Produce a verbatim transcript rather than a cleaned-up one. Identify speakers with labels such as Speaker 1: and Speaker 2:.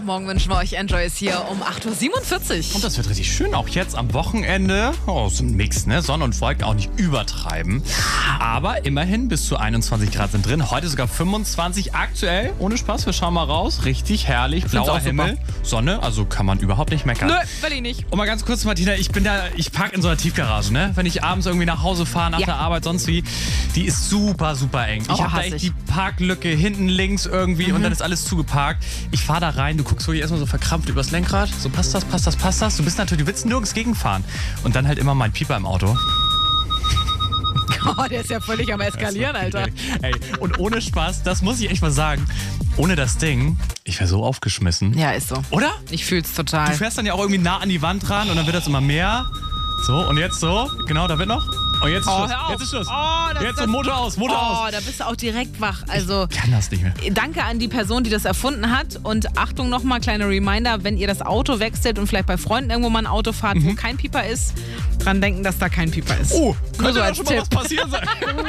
Speaker 1: Morgen wünschen wir euch Enjoy ist hier um acht Uhr siebenundvierzig.
Speaker 2: Und das wird richtig schön, auch jetzt am Wochenende. Oh, so ein Mix, ne? Sonne und Wolken auch nicht übertreiben. Aber immerhin bis zu einundzwanzig Grad sind drin. Heute sogar fünfundzwanzig aktuell. Ohne Spaß, wir schauen mal raus. Richtig herrlich, blauer Himmel, Sonne. Also kann man überhaupt nicht meckern.
Speaker 1: Nö, will ich nicht.
Speaker 2: Und mal ganz kurz, Martina, ich bin da, ich park in so einer Tiefgarage, ne? Wenn ich abends irgendwie nach Hause fahre, nach
Speaker 1: Ja.
Speaker 2: der Arbeit, sonst wie, die ist super, super eng.
Speaker 1: Oh,
Speaker 2: ich habe da
Speaker 1: hasse
Speaker 2: echt
Speaker 1: ich.
Speaker 2: die Parklücke hinten links irgendwie
Speaker 1: Mhm.
Speaker 2: und dann ist alles zugeparkt. Ich fahre da rein, du guckst wirklich erstmal so verkrampft übers Lenkrad. So, passt das, passt das, passt das? Du bist natürlich, du willst nirgends gegenfahren. Und dann halt immer mein Pieper im Auto.
Speaker 1: Oh, der ist ja völlig am Eskalieren, Alter.
Speaker 2: Ey, und ohne Spaß, das muss ich echt mal sagen, ohne das Ding, ich wäre so aufgeschmissen.
Speaker 1: Ja, ist so.
Speaker 2: Oder?
Speaker 1: Ich fühl's
Speaker 2: Du
Speaker 1: total.
Speaker 2: fährst dann ja auch irgendwie nah an die Wand ran und dann wird das immer mehr. So, und jetzt so. Genau, da wird noch. Und jetzt ist
Speaker 1: Oh,
Speaker 2: Schluss.
Speaker 1: hör auf.
Speaker 2: Jetzt ist Schluss.
Speaker 1: Oh, das-
Speaker 2: jetzt
Speaker 1: das-
Speaker 2: so Motor aus, Motor
Speaker 1: Oh,
Speaker 2: aus.
Speaker 1: da bist du auch direkt wach. Also,
Speaker 2: Ich kann das nicht mehr.
Speaker 1: danke an die Person, die das erfunden hat. Und Achtung nochmal, kleiner Reminder, wenn ihr das Auto wechselt und vielleicht bei Freunden irgendwo mal ein Auto fahrt, wo kein Pieper ist, dran denken, dass da kein Pieper ist.
Speaker 2: Oh,
Speaker 1: Nur
Speaker 2: könnte
Speaker 1: so
Speaker 2: da
Speaker 1: als
Speaker 2: schon mal
Speaker 1: Tipp.
Speaker 2: was passieren sein.